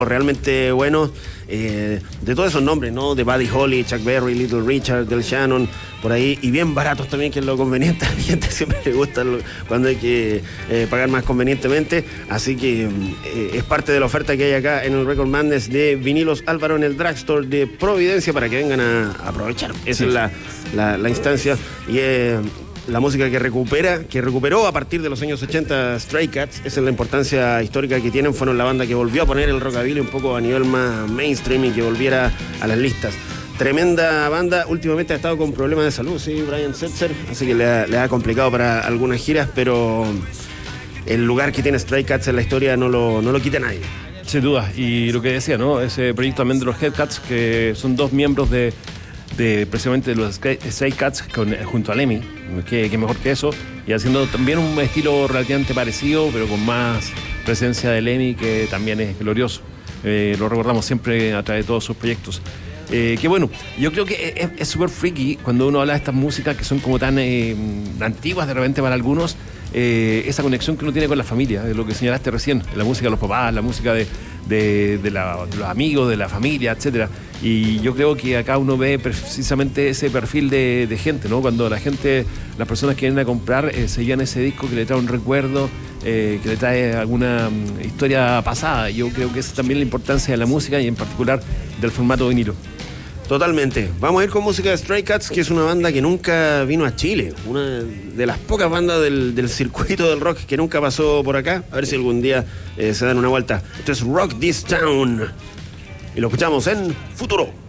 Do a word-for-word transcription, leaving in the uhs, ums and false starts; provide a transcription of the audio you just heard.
realmente buenos, eh, de todos esos nombres, ¿no? De Buddy Holly, Chuck Berry, Little Richard, Del Shannon, por ahí, y bien baratos también, que es lo conveniente. A la gente siempre le gusta lo, cuando hay que eh, pagar más convenientemente, así que eh, es parte de la oferta que hay acá en el Record Madness de Vinilos Álvaro en el Drugstore de Providencia para que vengan a, a aprovechar. Esa sí. es la, la, la instancia, y eh, la música que recupera, que recuperó a partir de los años ochenta Stray Cats. Esa es la importancia histórica que tienen. Fueron la banda que volvió a poner el rockabilly un poco a nivel más mainstream y que volviera a las listas. Tremenda banda. Últimamente ha estado con problemas de salud, sí, Brian Setzer, así que le ha, le ha complicado para algunas giras, pero el lugar que tiene Stray Cats en la historia no lo, no lo quita nadie. Sin duda, y lo que decía, ¿no? Ese proyecto también de los Hellcats, que son dos miembros de de precisamente de los Stray Cats con, junto a Lemmy, que, que mejor que eso, y haciendo también un estilo relativamente parecido, pero con más presencia de Lemmy, que también es glorioso. Eh, lo recordamos siempre a través de todos sus proyectos. Eh, que bueno, yo creo que es súper freaky cuando uno habla de estas músicas que son como tan eh, antiguas de repente para algunos, eh, esa conexión que uno tiene con la familia, de lo que señalaste recién, la música de los papás, la música de, de, de, la, de los amigos, de la familia, etcétera. Y yo creo que acá uno ve precisamente ese perfil de, de gente, ¿no? Cuando la gente, las personas que vienen a comprar, eh, se llevan ese disco que le trae un recuerdo, eh, que le trae alguna um, historia pasada. Yo creo que esa es también la importancia de la música y en particular del formato vinilo. Totalmente. Vamos a ir con música de Stray Cats, que es una banda que nunca vino a Chile. Una de las pocas bandas del, del circuito del rock que nunca pasó por acá. A ver si algún día eh, se dan una vuelta. Esto es Rock This Town. Y lo escuchamos en Futuro.